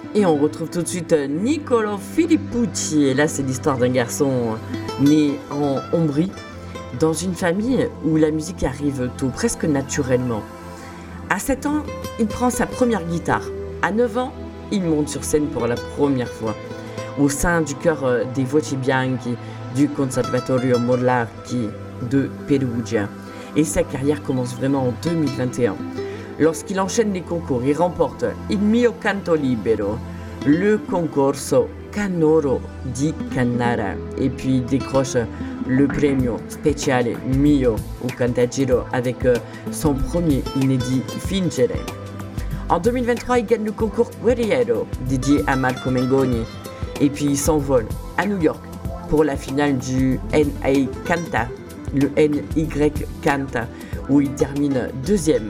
Et on retrouve tout de suite Niccolò Filippucci. Et là, c'est l'histoire d'un garçon né en Ombrie, dans une famille où la musique arrive tôt, presque naturellement. À 7 ans, il prend sa première guitare. À 9 ans, il monte sur scène pour la première fois, au sein du chœur des Voci Bianchi du Conservatorio Morlacchi de Perugia. Et sa carrière commence vraiment en 2021. Lorsqu'il enchaîne les concours, il remporte Il mio canto libero, le concorso Canoro di Cannara, et puis il décroche le premio speciale Mio au Cantagiro avec son premier inédit Fingere. En 2023, il gagne le concours Guerriero dédié à Marco Mengoni, et puis il s'envole à New York pour la finale du NY Canta, le NY Canta, où il termine deuxième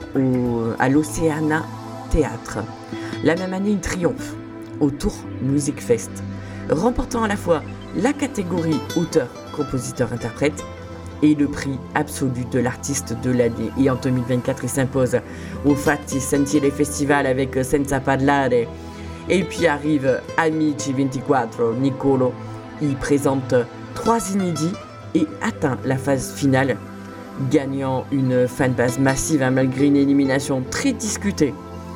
à l'Oceana Théâtre. La même année, il triomphe au Tour Music Fest, remportant à la fois la catégorie auteur, compositeur, interprète et le prix absolu de l'artiste de l'année. Et en 2024, il s'impose au Fatti Sentire Festival avec Senza Parlare. Et puis arrive Amici 24, Niccolò. Il présente 3 inédits et atteint la phase finale, gagnant une fanbase massive malgré une élimination très discutée.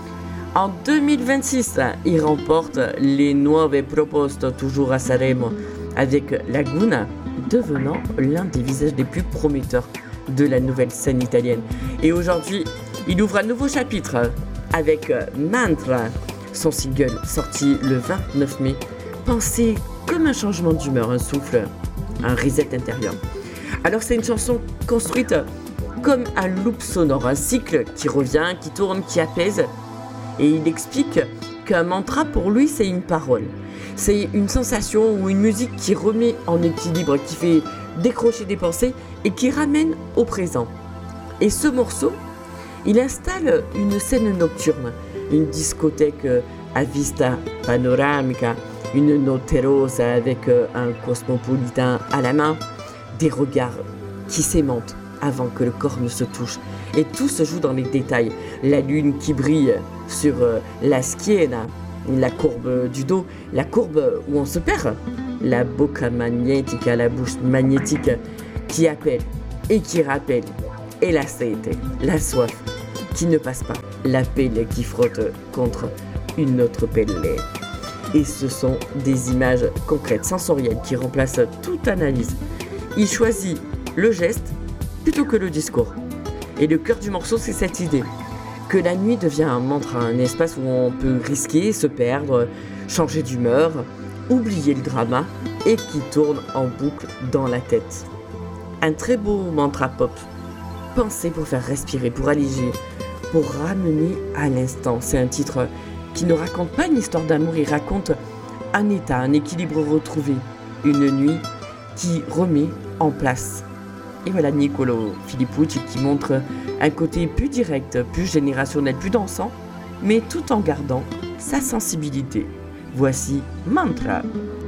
En 2026, il remporte les Nuove Proposte, toujours à Sanremo, avec Laguna, devenant l'un des visages les plus prometteurs de la nouvelle scène italienne. Et aujourd'hui, il ouvre un nouveau chapitre avec Mantra, son single sorti le 29 mai, pensé comme un changement d'humeur, un souffle, un reset intérieur. Alors c'est une chanson construite comme un loop sonore, un cycle qui revient, qui tourne, qui apaise. Et il explique qu'un mantra pour lui c'est une parole. C'est une sensation ou une musique qui remet en équilibre, qui fait décrocher des pensées et qui ramène au présent. Et ce morceau, il installe une scène nocturne, une discothèque à vista panoramica, une note rosa avec un cosmopolitain à la main, des regards qui s'aimantent avant que le corps ne se touche. Et tout se joue dans les détails. La lune qui brille sur la schiena, la courbe du dos, la courbe où on se perd, la bocca magnetica, la bouche magnétique qui appelle et qui rappelle, et la sete, la soif qui ne passe pas, la pelle qui frotte contre une autre pelle. Et ce sont des images concrètes, sensorielles, qui remplacent toute analyse. Il choisit le geste plutôt que le discours. Et le cœur du morceau, c'est cette idée que la nuit devient un mantra, un espace où on peut risquer, se perdre, changer d'humeur, oublier le drama et qui tourne en boucle dans la tête. Un très beau mantra pop, pensé pour faire respirer, pour alléger, pour ramener à l'instant. C'est un titre qui ne raconte pas une histoire d'amour, il raconte un état, un équilibre retrouvé, une nuit qui remet en place. Et voilà Niccolò Filippucci qui montre un côté plus direct, plus générationnel, plus dansant, mais tout en gardant sa sensibilité. Voici Mantra.